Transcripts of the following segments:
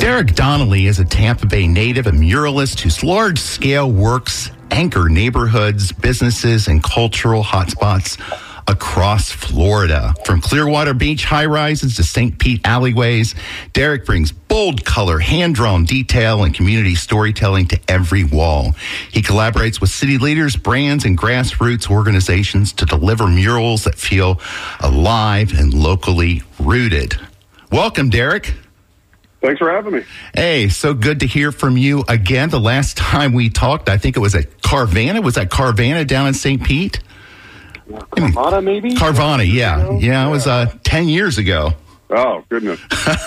Derek Donnelly is a Tampa Bay native, a muralist whose large-scale works anchor neighborhoods, businesses, and cultural hotspots across Florida. From Clearwater Beach high-rises to St. Pete alleyways, Derek brings bold color, hand-drawn detail, and community storytelling to every wall. He collaborates with city leaders, brands, and grassroots organizations to deliver murals that feel alive and locally rooted. Welcome, Derek. Thanks for having me. Hey, so good to hear from you again. The last time we talked, I think it was at Carvana. Was that Carvana down in St. Pete? Carvana, maybe? Carvana, yeah. Yeah, it was 10 years ago. Oh, goodness.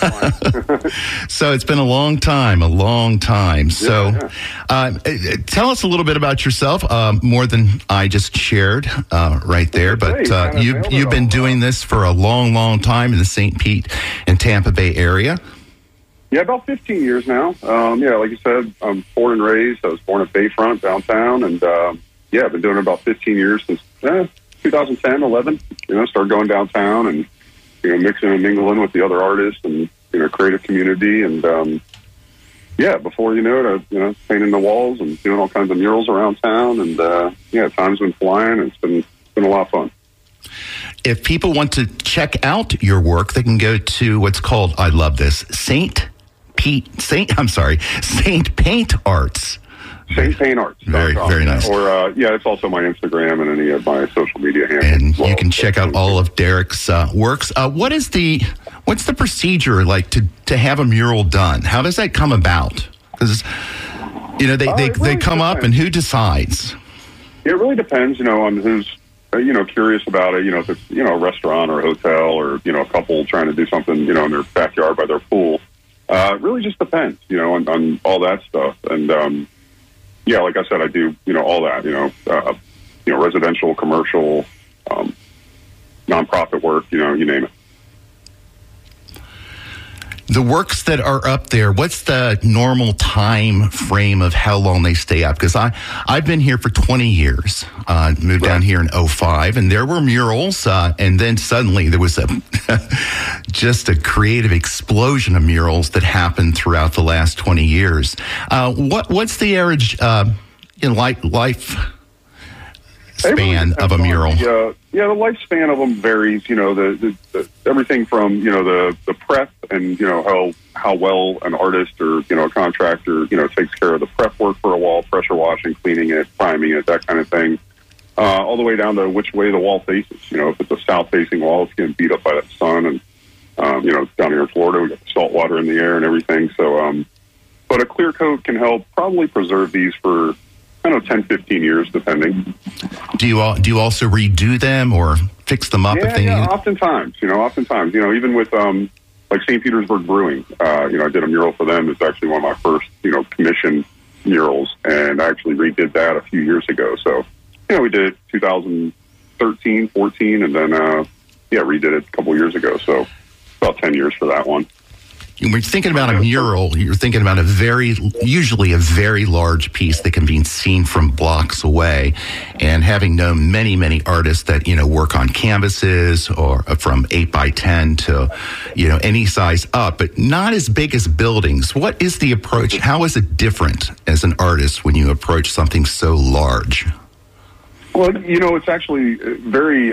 So it's been a long time. So tell us a little bit about yourself, more than I just shared right there. But you've been doing this for a long, long time in the St. Pete and Tampa Bay area. Yeah, about 15 years now. Like you said, I'm born and raised. I was born at Bayfront downtown. And, I've been doing it about 15 years since 2010, 11. Started going downtown and, mixing and mingling with the other artists and, creative community. And, before you know it, I, painting the walls and doing all kinds of murals around town. And, time's been flying. And it's been a lot of fun. If people want to check out your work, they can go to what's called, I love this, Saint Paint Arts. Saint Paint Arts. Very, very nice. Or, it's also my Instagram and any of my social media handles. And you can check out all of Derek's works. What's the procedure like to have a mural done? How does that come about? Because, they come up and who decides? It really depends, on who's, curious about it. If it's, a restaurant or a hotel or, a couple trying to do something, in their backyard by their pool. It really just depends, on all that stuff. And, like I said, I do, all that, residential, commercial, nonprofit work, you name it. The works that are up there, what's the normal time frame of how long they stay up? Because I've been here for 20 years, moved down here in 2005, and there were murals, and then suddenly there was just a creative explosion of murals that happened throughout the last 20 years. What's the average life span of a mural? The lifespan of them varies. The everything from the prep and how well an artist or a contractor takes care of the prep work for a wall, pressure washing, cleaning it, priming it, that kind of thing, all the way down to which way the wall faces. If it's a south facing wall, it's getting beat up by the sun, and down here in Florida, we got salt water in the air and everything. So, but a clear coat can help probably preserve these for 10, 15 years, depending. Do you also redo them or fix them up if they need it? Oftentimes, even with like St. Petersburg Brewing, I did a mural for them. It's actually one of my first, commission murals, and I actually redid that a few years ago. So, we did it 2013, 14, and then, redid it a couple years ago. So, about 10 years for that one. When you're thinking about a mural, you're thinking about usually a very large piece that can be seen from blocks away. And having known many, many artists that, work on canvases or from 8x10 to, any size up, but not as big as buildings. What is the approach? How is it different as an artist when you approach something so large? Well, it's actually very,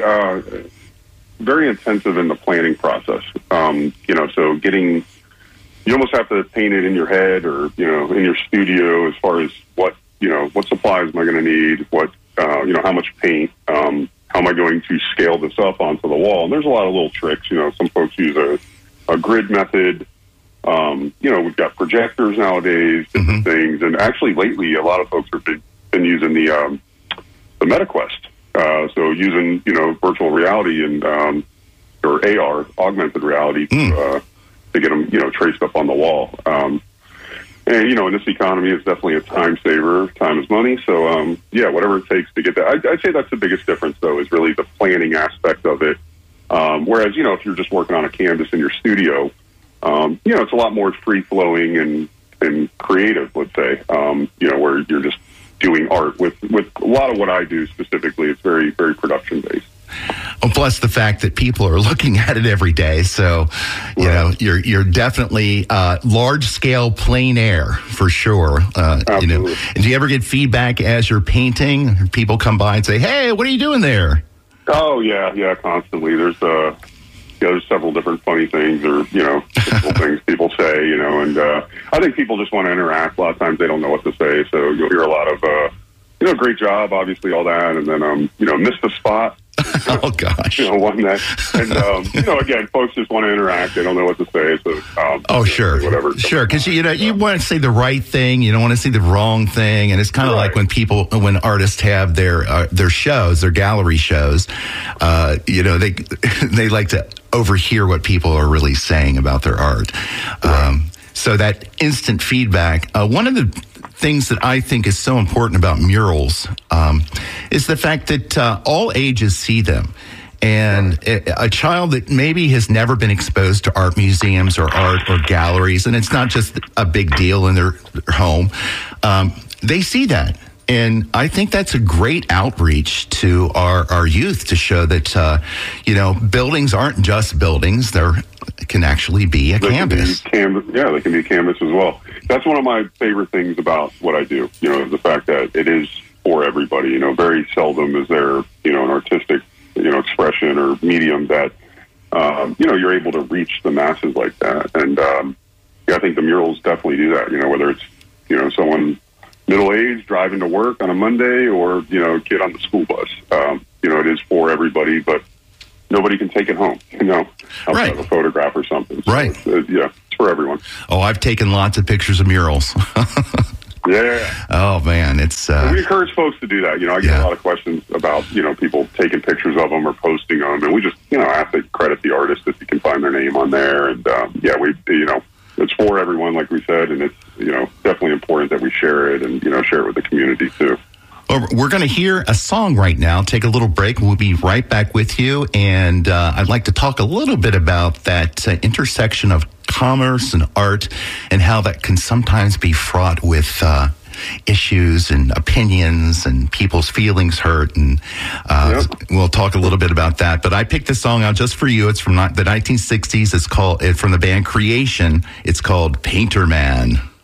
very intensive in the planning process. So you almost have to paint it in your head or, in your studio as far as what supplies am I going to need, how much paint, how am I going to scale this up onto the wall? And there's a lot of little tricks. Some folks use a grid method. We've got projectors nowadays, different things. And actually lately, a lot of folks have been using the MetaQuest. So using, virtual reality and, or AR, augmented reality to get them, traced up on the wall. And, in this economy, it's definitely a time saver. Time is money. So, whatever it takes to get that. I'd say that's the biggest difference, though, is really the planning aspect of it. Whereas, if you're just working on a canvas in your studio, it's a lot more free-flowing and creative, let's say, where you're just doing art. With a lot of what I do specifically, it's very, very production-based. Plus the fact that people are looking at it every day. So, you know, you're definitely large scale plein air for sure. You know, and do you ever get feedback as you're painting? People come by and say, "Hey, what are you doing there?" Oh yeah, constantly. There's several different funny things or, you know, simple things people say, you know, and I think people just want to interact. A lot of times they don't know what to say, so you'll hear a lot of, you know, great job, obviously, all that, and then, you know, missed the spot. Oh, gosh. You know, one that, and, you know, again, folks just want to interact. They don't know what to say, so, sure. Whatever. Sure, because, you know, you want to say the right thing. You don't want to say the wrong thing. And it's kind of like when artists have their shows, their gallery shows, you know, they like to overhear what people are really saying about their art. So that instant feedback, one of the things that I think is so important about murals is the fact that all ages see them. And a child that maybe has never been exposed to art museums or art or galleries, and it's not just a big deal in their home, they see that. And I think that's a great outreach to our youth to show that, you know, buildings aren't just buildings. They can actually be a campus. They can be a canvas as well. That's one of my favorite things about what I do, you know, the fact that it is for everybody. You know, very seldom is there, you know, an artistic, you know, expression or medium that, you know, you're able to reach the masses like that. And yeah, I think the murals definitely do that, you know, whether it's, you know, someone middle-aged driving to work on a Monday or, you know, a kid on the school bus. You know, it is for everybody, but nobody can take it home, you know, outside of a photograph or something. So it's for everyone. Oh, I've taken lots of pictures of murals. Yeah. Oh, man, it's... we encourage folks to do that. You know, I get a lot of questions about, you know, people taking pictures of them or posting them, and we just, you know, have to credit the artist if you can find their name on there. And, we, you know, it's for everyone, like we said, and it's, you know, definitely important that we share it and, you know, share it with the community, too. Well, we're going to hear a song right now. Take a little break. We'll be right back with you. And I'd like to talk a little bit about that intersection of commerce and art and how that can sometimes be fraught with issues and opinions and people's feelings hurt. And we'll talk a little bit about that. But I picked this song out just for you. It's from the 1960s. It's called, from the band Creation. It's called Painter Man.